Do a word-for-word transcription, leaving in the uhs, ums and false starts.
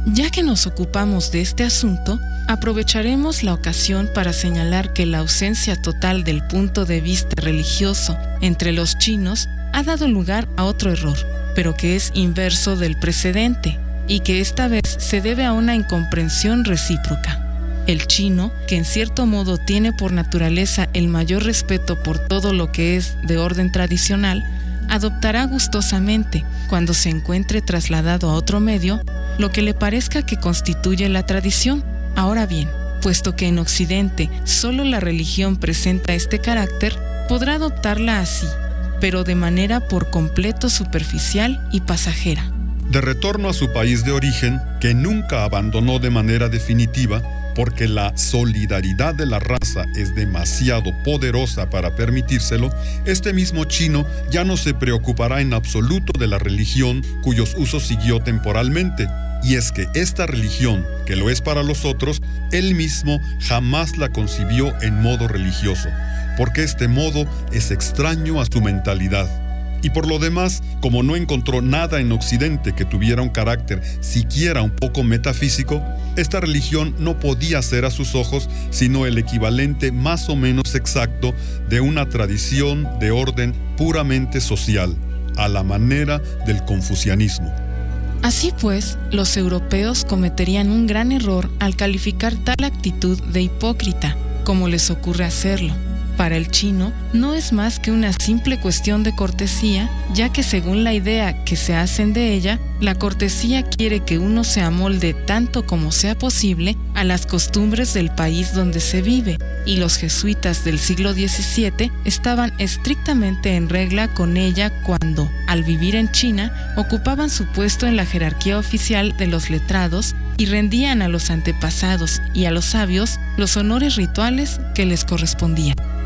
Ya que nos ocupamos de este asunto, aprovecharemos la ocasión para señalar que la ausencia total del punto de vista religioso entre los chinos ha dado lugar a otro error, pero que es inverso del precedente, y que esta vez se debe a una incomprensión recíproca. El chino, que en cierto modo tiene por naturaleza el mayor respeto por todo lo que es de orden tradicional, adoptará gustosamente, cuando se encuentre trasladado a otro medio, lo que le parezca que constituye la tradición. Ahora bien, puesto que en Occidente solo la religión presenta este carácter, podrá adoptarla así, pero de manera por completo superficial y pasajera. De retorno a su país de origen, que nunca abandonó de manera definitiva, porque la solidaridad de la raza es demasiado poderosa para permitírselo, este mismo chino ya no se preocupará en absoluto de la religión cuyos usos siguió temporalmente. Y es que esta religión, que lo es para los otros, él mismo jamás la concibió en modo religioso, porque este modo es extraño a su mentalidad. Y por lo demás, como no encontró nada en Occidente que tuviera un carácter siquiera un poco metafísico, esta religión no podía ser a sus ojos sino el equivalente más o menos exacto de una tradición de orden puramente social, a la manera del confucianismo. Así pues, los europeos cometerían un gran error al calificar tal actitud de hipócrita, como les ocurre hacerlo. Para el chino, no es más que una simple cuestión de cortesía, ya que según la idea que se hacen de ella, la cortesía quiere que uno se amolde tanto como sea posible a las costumbres del país donde se vive, y los jesuitas del siglo diecisiete estaban estrictamente en regla con ella cuando, al vivir en China, ocupaban su puesto en la jerarquía oficial de los letrados y rendían a los antepasados y a los sabios los honores rituales que les correspondían.